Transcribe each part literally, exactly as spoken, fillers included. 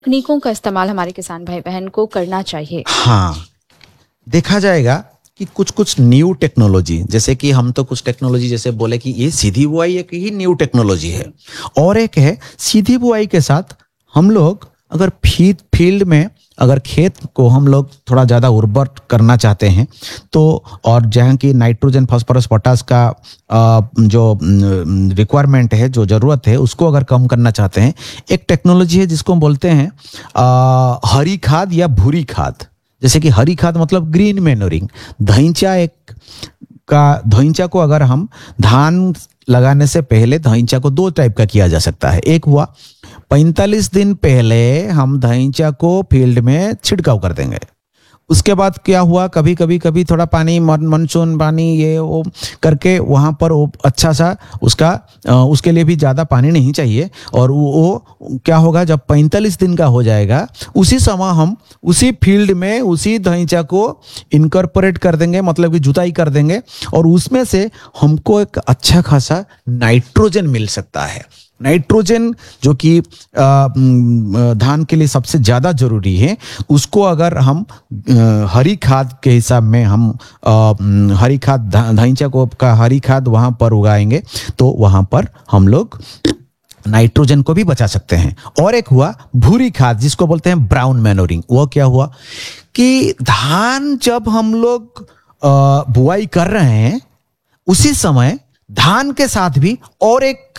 तकनीकों का इस्तेमाल हमारे किसान भाई बहन को करना चाहिए? हाँ, देखा जाएगा कि कुछ कुछ न्यू टेक्नोलॉजी, जैसे कि हम तो कुछ टेक्नोलॉजी जैसे बोले कि ये सीधी बुआई एक ही न्यू टेक्नोलॉजी है, और एक है सीधी बुआई के साथ हम लोग अगर फील्ड फील्ड में अगर खेत को हम लोग थोड़ा ज़्यादा उर्वर करना चाहते हैं तो, और जहाँ की नाइट्रोजन फास्फोरस पोटास का आ, जो रिक्वायरमेंट है, जो ज़रूरत है, उसको अगर कम करना चाहते हैं, एक टेक्नोलॉजी है जिसको हम बोलते हैं आ, हरी खाद या भूरी खाद। जैसे कि हरी खाद मतलब ग्रीन मैन्योरिंग। धइंचा एक का धइंचा को अगर हम धान लगाने से पहले धइंचा को दो टाइप का किया जा सकता है। एक हुआ पैंतालीस दिन पहले हम धइंचा को फील्ड में छिड़काव कर देंगे। उसके बाद क्या हुआ, कभी कभी कभी थोड़ा पानी मानसून पानी ये वो करके वहाँ पर वो अच्छा सा उसका उसके लिए भी ज़्यादा पानी नहीं चाहिए, और वो, वो क्या होगा, जब पैंतालीस दिन का हो जाएगा उसी समय हम उसी फील्ड में उसी धइंचा को इनकॉर्पोरेट कर देंगे, मतलब कि जुताई कर देंगे, और उसमें से हमको एक अच्छा खासा नाइट्रोजन मिल सकता है। नाइट्रोजन जो कि धान के लिए सबसे ज़्यादा ज़रूरी है, उसको अगर हम आ, हरी खाद के हिसाब में हम आ, हरी खाद धइंचा को का हरी खाद वहाँ पर उगाएंगे तो वहाँ पर हम लोग नाइट्रोजन को भी बचा सकते हैं। और एक हुआ भूरी खाद जिसको बोलते हैं ब्राउन मैनोरिंग। वो क्या हुआ कि धान जब हम लोग बुआई कर रहे हैं उसी समय धान के साथ भी और एक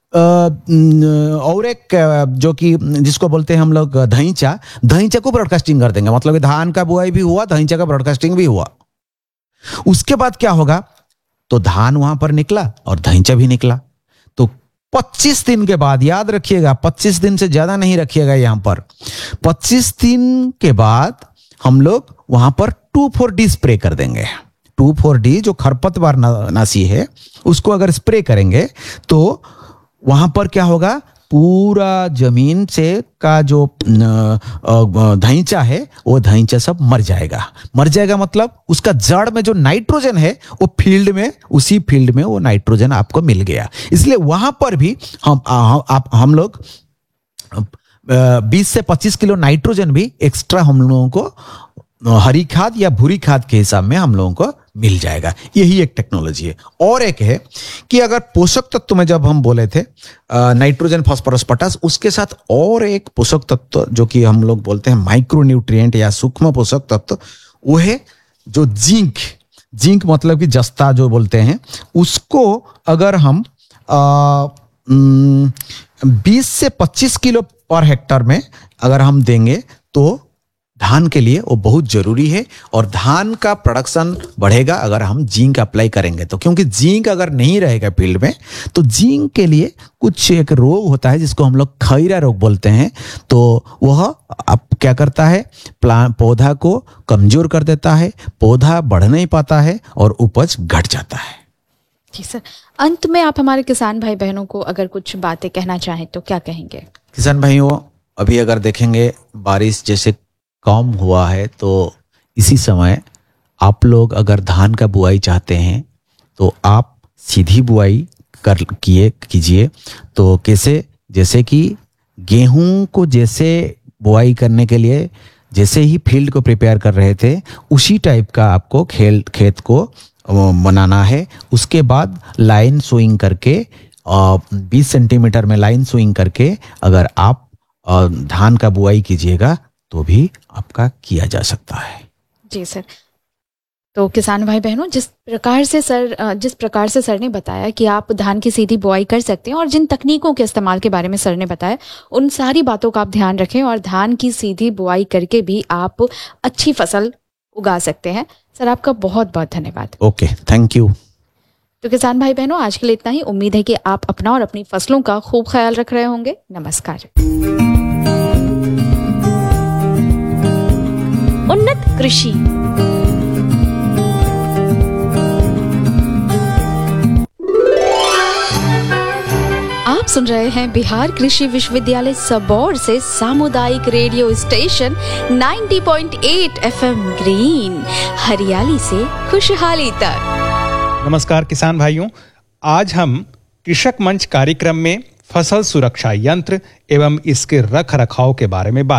और एक जो कि जिसको बोलते हैं हम लोग धइंचा, धइंचा को ब्रॉडकास्टिंग कर देंगे। मतलब धान का बुआई भी हुआ, धइंचा का ब्रॉडकास्टिंग भी हुआ। उसके बाद क्या होगा, तो धान वहां पर निकला और धइंचा भी निकला। तो पच्चीस दिन के बाद, याद रखिएगा पच्चीस दिन से ज्यादा नहीं रखिएगा यहां पर, पच्चीस दिन के बाद हम लोग वहां पर टू फोर डी स्प्रे कर देंगे। टू फोर डी जो खरपतवार नाशी है उसको अगर स्प्रे करेंगे तो वहां पर क्या होगा, पूरा जमीन से का जो धइंचा है वो धइंचा सब मर जाएगा। मर जाएगा मतलब उसका जड़ में जो नाइट्रोजन है वो फील्ड में, उसी फील्ड में वो नाइट्रोजन आपको मिल गया। इसलिए वहां पर भी हम आप हम लोग बीस से पच्चीस किलो नाइट्रोजन भी एक्स्ट्रा हम लोगों को हरी खाद या भूरी खाद के हिसाब में हम लोगों को मिल जाएगा। यही एक टेक्नोलॉजी है। और एक है कि अगर पोषक तत्व में जब हम बोले थे नाइट्रोजन फास्फोरस पोटास, उसके साथ और एक पोषक तत्व जो कि हम लोग बोलते हैं माइक्रो न्यूट्रिएंट या सूक्ष्म पोषक तत्व, वो है जो जिंक। जिंक मतलब कि जस्ता जो बोलते हैं, उसको अगर हम बीस से पच्चीस किलो पर हेक्टर में अगर हम देंगे तो धान के लिए वो बहुत जरूरी है। और धान का प्रोडक्शन बढ़ेगा अगर हम जिंक अप्लाई करेंगे तो, क्योंकि जिंक अगर नहीं रहेगा फील्ड में तो जिंक के लिए कुछ एक रोग होता है जिसको हम लोग खैरा रोग बोलते हैं। तो वह अब क्या करता है, प्लांट पौधा को कमजोर कर देता है, पौधा बढ़ नहीं पाता है और उपज घट जाता है। जी सर, अंत में आप हमारे किसान भाई बहनों को अगर कुछ बातें कहना चाहें तो क्या कहेंगे? किसान भाइयों, अभी अगर देखेंगे बारिश जैसे कम हुआ है तो इसी समय आप लोग अगर धान का बुआई चाहते हैं तो आप सीधी बुआई कर किए कीजिए। तो कैसे, जैसे कि गेहूं को जैसे बुआई करने के लिए जैसे ही फील्ड को प्रिपेयर कर रहे थे उसी टाइप का आपको खेल खेत को बनाना है। उसके बाद लाइन सोइंग करके बीस सेंटीमीटर में लाइन सोइंग करके अगर आप धान का बुआई कीजिएगा तो भी आपका किया जा सकता है। जी सर, तो किसान भाई बहनों, जिस प्रकार से सर जिस प्रकार से सर ने बताया कि आप धान की सीधी बुआई कर सकते हैं और जिन तकनीकों के इस्तेमाल के बारे में सर ने बताया, उन सारी बातों का आप ध्यान रखें और धान की सीधी बुआई करके भी आप अच्छी फसल उगा सकते हैं। सर, आपका बहुत बहुत धन्यवाद। Okay, thank you. तो किसान भाई बहनों, आज के लिए इतना ही। उम्मीद है कि आप अपना और अपनी फसलों का खूब ख्याल रख रहे होंगे। नमस्कार। उन्नत कृषि। आप सुन रहे हैं बिहार कृषि विश्वविद्यालय सबौर से सामुदायिक रेडियो स्टेशन नब्बे पॉइंट आठ एफएम ग्रीन, हरियाली से खुशहाली तक। नमस्कार किसान भाइयों, आज हम कृषक मंच कार्यक्रम में फसल सुरक्षा यंत्र एवं इसके रख रखाव के बारे में बात